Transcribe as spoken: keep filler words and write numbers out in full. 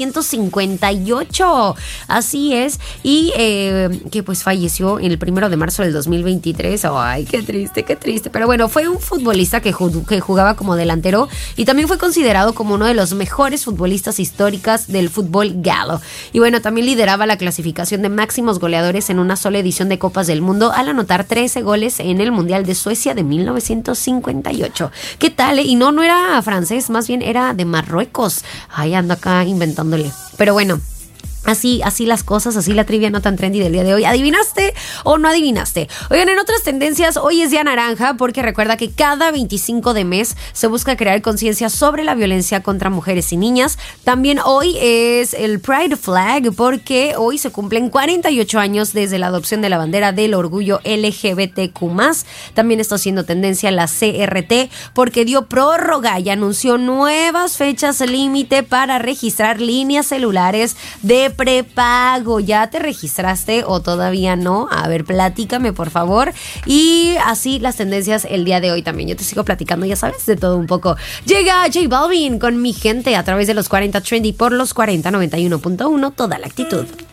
cincuenta y ocho, así es, y eh, que pues falleció el primero de marzo del dos mil veintitrés. Ay, qué triste, qué triste, pero bueno, fue un futbolista que, jug- que jugaba como delantero y también fue considerado como uno de los mejores futbolistas históricos del fútbol galo, y bueno, también lideraba la clasificación de máximos goleadores en una sola edición de Copas del Mundo al anotar trece goles en el Mundial de Suecia de mil novecientos cincuenta y ocho. ¿Qué tal? Eh? Y no, no era francés, más bien era de Marruecos. Ay, ando acá inventando. Pero bueno, Así, así las cosas, así la trivia no tan trendy del día de hoy. ¿Adivinaste o no adivinaste? Oigan, en otras tendencias, hoy es día naranja porque recuerda que cada veinticinco de mes se busca crear conciencia sobre la violencia contra mujeres y niñas. También hoy es el Pride Flag porque hoy se cumplen cuarenta y ocho años desde la adopción de la bandera del orgullo L G B T Q más. También está haciendo tendencia la C R T porque dio prórroga y anunció nuevas fechas límite para registrar líneas celulares de prepago. ¿Ya te registraste o todavía no? A ver, platícame por favor. Y así las tendencias el día de hoy también. Yo te sigo platicando, ya sabes, de todo un poco. Llega J Balvin con Mi Gente a través de los cuarenta Trendy por los cuarenta noventa y uno punto uno, toda la actitud.